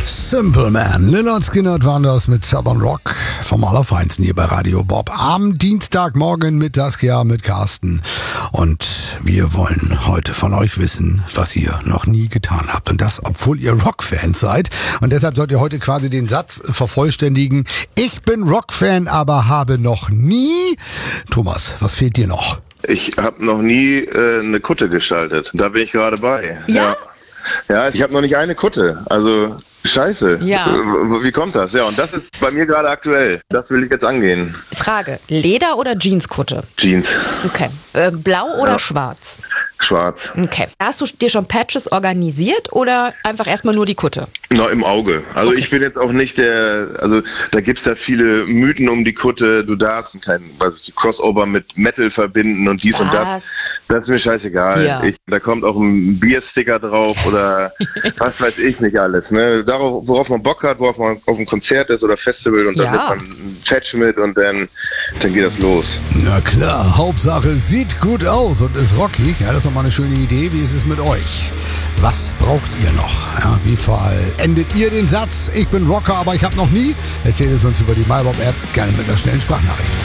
Simple Man, Lynyrd Skynyrd waren das mit Southern Rock vom Allerfeinsten hier bei Radio Bob am Dienstagmorgen mit Saskia, mit Carsten. Und wir wollen heute von euch wissen, was ihr noch nie getan habt. Und das, obwohl ihr Rockfans seid. Und deshalb sollt ihr heute quasi den Satz vervollständigen. Ich bin Rockfan, aber habe noch nie... Thomas, was fehlt dir noch? Ich habe noch nie eine Kutte gestaltet. Da bin ich gerade bei. Ja? Ja, ich habe noch nicht eine Kutte. Also scheiße. Ja. Wie kommt das? Ja, und das ist bei mir gerade aktuell. Das will ich jetzt angehen. Frage, Leder oder Jeanskutte? Jeans. Okay. Blau oder schwarz? Schwarz. Okay. Hast du dir schon Patches organisiert oder einfach erstmal nur die Kutte? Na, im Auge. Also Ich bin jetzt auch nicht also da gibt's ja viele Mythen um die Kutte. Du darfst kein Crossover mit Metal verbinden und dies und das. Das ist mir scheißegal. Ja. Da kommt auch ein Biersticker drauf oder was weiß ich nicht alles. Ne? Darauf, worauf man Bock hat, worauf man auf ein Konzert ist oder Festival und dann nimmt man ein Patch mit und dann geht das los. Na klar, Hauptsache sieht gut aus und ist rockig. Ja, das ist doch mal eine schöne Idee. Wie ist es mit euch? Was braucht ihr noch? Ja, wie vollendet ihr den Satz? Ich bin Rocker, aber ich habe noch nie? Erzählt es uns über die MyBob-App, gerne mit einer schnellen Sprachnachricht.